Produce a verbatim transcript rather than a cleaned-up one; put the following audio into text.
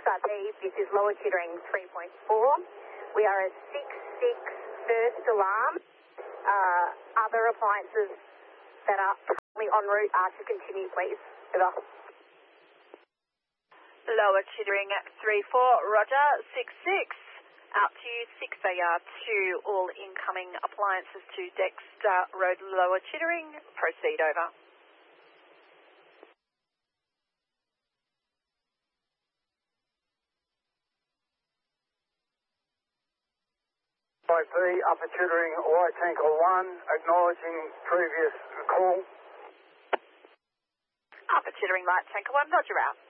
Star D, this is Lower Chittering three point four. We are a six six first alarm. Uh, other appliances that are currently en route are to continue, please. Over. Lower Chittering three four, roger, six six. Out to you, six A R two, all incoming appliances to Dexter Road, Lower Chittering. Proceed, over. I P, Upper Chittering, White Tanker one, acknowledging previous call. Upper Chittering, Light Tanker one, roger out.